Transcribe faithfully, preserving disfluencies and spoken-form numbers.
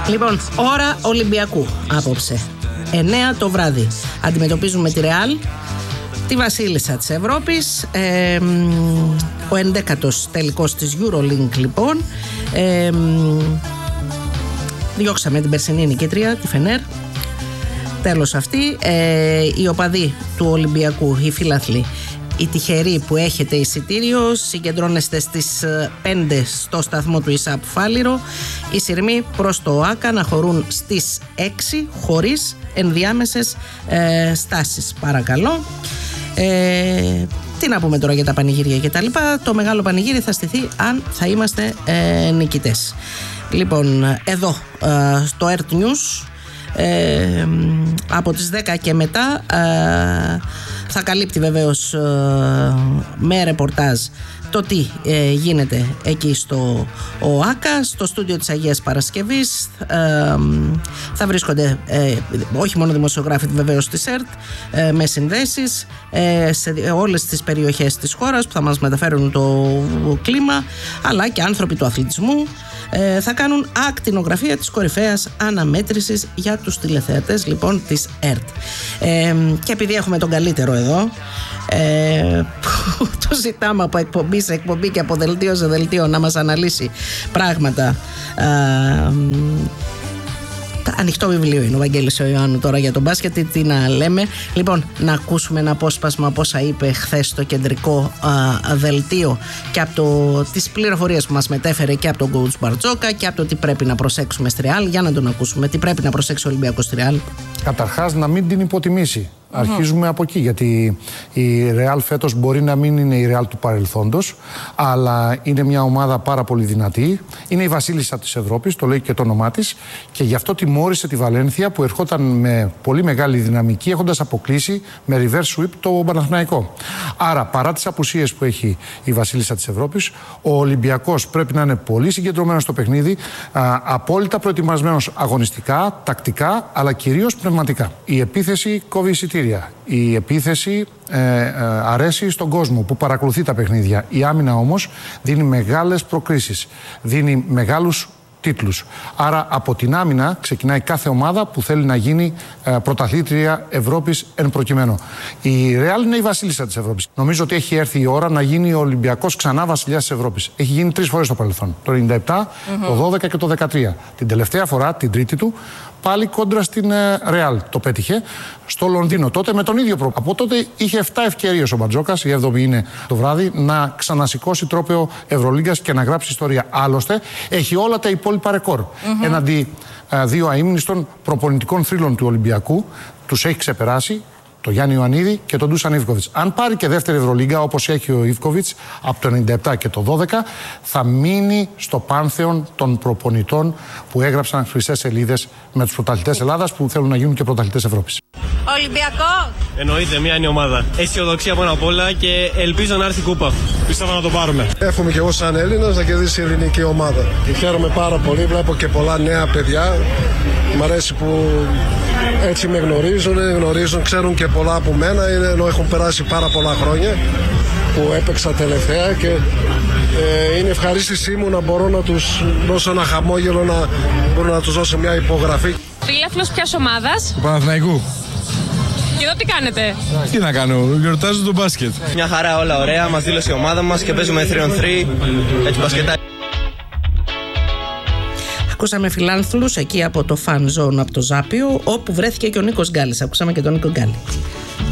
Λοιπόν, ώρα Ολυμπιακού απόψε. εννέα το βράδυ. Αντιμετωπίζουμε τη Ρεάλ, τη βασίλισσα της Ευρώπης, ε, ο ενδέκατος τελικός της EuroLeague λοιπόν. Ε, διώξαμε την περσινή νικήτρια, τη Φενέρ. Τέλος αυτή. Ε, οι οπαδοί του Ολυμπιακού, οι φίλαθλοι, οι τυχεροί που έχετε εισιτήριο, συγκεντρώνεστε στις πέντε στο σταθμό του ΙΣΑΠ Φάληρο. Οι σειρμοί προς το ΟΑΚΑ να χωρούν στις έξι χωρίς ενδιάμεσες ε, στάσεις, παρακαλώ. Ε, τι να πούμε τώρα για τα πανηγύρια και τα λοιπά. Το μεγάλο πανηγύρι θα στηθεί αν θα είμαστε ε, νικητές. Λοιπόν, εδώ ε, στο Earth News ε, από τις δέκα και μετά ε, θα καλύπτει βεβαίως ε, με ρεπορτάζ το τι ε, γίνεται εκεί στο ΟΑΚΑ, στο στούντιο της Αγίας Παρασκευής. Ε, θα βρίσκονται ε, όχι μόνο δημοσιογράφοι βεβαίως της ΕΡΤ ε, με συνδέσεις ε, σε όλες τις περιοχές της χώρας που θα μας μεταφέρουν το κλίμα, αλλά και άνθρωποι του αθλητισμού. Ε, θα κάνουν ακτινογραφία της κορυφαίας αναμέτρησης για τους τηλεθεατές λοιπόν της ΕΡΤ. Ε, και επειδή έχουμε τον καλύτερο εδώ, ε, που το ζητάμε από εκπομπή σε εκπομπή και από δελτίο σε δελτίο να μας αναλύσει πράγματα. Ε, Ανοιχτό βιβλίο είναι ο Βαγγέλης ο Ιωάννου τώρα για τον μπάσκετ, τι να λέμε. Λοιπόν, να ακούσουμε ένα απόσπασμα από όσα είπε χθες στο κεντρικό α, δελτίο και από το, τις πληροφορίες που μας μετέφερε και από τον coach Μπαρτζόκα και από το τι πρέπει να προσέξουμε στη Ρεάλ. Για να τον ακούσουμε. Τι πρέπει να προσέξει ο Ολυμπιακός στη Ρεάλ. Καταρχάς, να μην την υποτιμήσει. Mm-hmm. Αρχίζουμε από εκεί, γιατί η Ρεάλ φέτος μπορεί να μην είναι η Ρεάλ του παρελθόντος, αλλά είναι μια ομάδα πάρα πολύ δυνατή. Είναι η βασίλισσα της Ευρώπης, το λέει και το όνομά της, και γι' αυτό τιμώρησε τη Βαλένθια που ερχόταν με πολύ μεγάλη δυναμική, έχοντας αποκλείσει με reverse sweep το Παναθηναϊκό. Άρα, παρά τις απουσίες που έχει η βασίλισσα της Ευρώπης, ο Ολυμπιακός πρέπει να είναι πολύ συγκεντρωμένος στο παιχνίδι, α, απόλυτα προετοιμασμένος αγωνιστικά, τακτικά, αλλά κυρίως πνευματικά. Η επίθεση κόβει εισιτήρια. Η επίθεση ε, ε, αρέσει στον κόσμο που παρακολουθεί τα παιχνίδια. Η άμυνα όμως δίνει μεγάλες προκρίσεις, δίνει μεγάλους τίτλους. Άρα από την άμυνα ξεκινάει κάθε ομάδα που θέλει να γίνει ε, πρωταθλήτρια Ευρώπης εν προκειμένου. Η Ρεάλ είναι η βασίλισσα της Ευρώπης. Νομίζω ότι έχει έρθει η ώρα να γίνει ο Ολυμπιακός ξανά βασιλιάς της Ευρώπης. Έχει γίνει τρεις φορές στο παρελθόν. Το ενενήντα επτά, mm-hmm. το δώδεκα και το δεκατρία. Την τελευταία φορά, την τρίτη του, πάλι κόντρα στην Ρεάλ. Το πέτυχε στο Λονδίνο τότε με τον ίδιο τρόπο. Από τότε είχε επτά ευκαιρίες ο Μπατζόκας, η έβδομη είναι το βράδυ, να ξανασηκώσει τρόπαιο Ευρωλίγκας και να γράψει ιστορία. Άλλωστε, έχει όλα τα υπόλοιπα ρεκόρ. Mm-hmm. Έναντι α, δύο αείμνηστων προπονητικών θρύλων του Ολυμπιακού, τους έχει ξεπεράσει. Το Γιάννη Ιωαννίδη και τον Ντούσαν Ιβκοβιτς. Αν πάρει και δεύτερη Ευρωλίγκα, όπως έχει ο Ιβκοβιτς από το ενενήντα επτά και το δώδεκα, θα μείνει στο πάνθεον των προπονητών που έγραψαν χρυσές σελίδες με τους πρωταθλητές Ελλάδας που θέλουν να γίνουν και πρωταθλητές Ευρώπης. Ολυμπιακό! Εννοείται, μία είναι η ομάδα. Αισιοδοξία πάνω απ' όλα και ελπίζω να έρθει η κούπα. Πιστεύω να το πάρουμε. Εύχομαι και εγώ, σαν Έλληνας, να κερδίσει η ελληνική ομάδα. Και χαίρομαι πάρα πολύ. Βλέπω και πολλά νέα παιδιά. Μ' αρέσει που έτσι με γνωρίζουν, γνωρίζουν, ξέρουν και πολλά από μένα, ενώ έχουν περάσει πάρα πολλά χρόνια που έπαιξα τελευταία και ε, είναι ευχαρίστησή μου να μπορώ να τους δώσω ένα χαμόγελο, να μπορώ να τους δώσω μια υπογραφή. Φίλαθλος ποιας ομάδας? Του Παναθηναϊκού. Και εδώ τι κάνετε? Τι να κάνω, γιορτάζω το μπάσκετ. Μια χαρά, όλα ωραία, μας δήλωσε η ομάδα μας και παίζουμε τρία on τρία, έτσι μπασκετάκι. Ακούσαμε φιλάνθρωπους εκεί από το Fan Zone από το Ζάπιο, όπου βρέθηκε και ο Νίκος Γκάλης. Ακούσαμε και τον Νίκο Γκάλη.